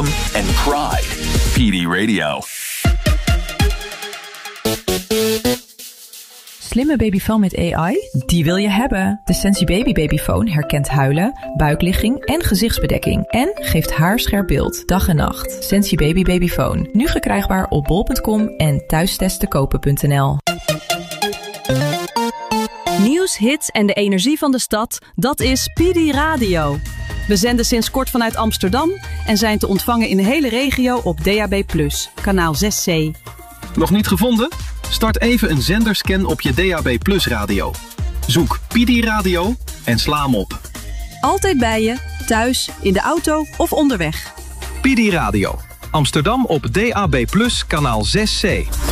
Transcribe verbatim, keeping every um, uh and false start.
and pride. P D Radio. Slimme babyfoon met A I? Die wil je hebben. De Sensi Baby Babyfoon herkent huilen, buikligging en gezichtsbedekking. En geeft haarscherp beeld, dag en nacht. Sensi Baby Babyfoon. Nu verkrijgbaar op bol punt com en thuistestenkopen punt n l. Nieuws, hits en de energie van de stad, dat is P D Radio. We zenden sinds kort vanuit Amsterdam en zijn te ontvangen in de hele regio op D A B plus, kanaal zes C. Nog niet gevonden? Start even een zenderscan op je D A B plus radio. Zoek P D Radio en sla hem op. Altijd bij je, thuis, in de auto of onderweg. P D Radio. Amsterdam op D A B plus, kanaal zes C.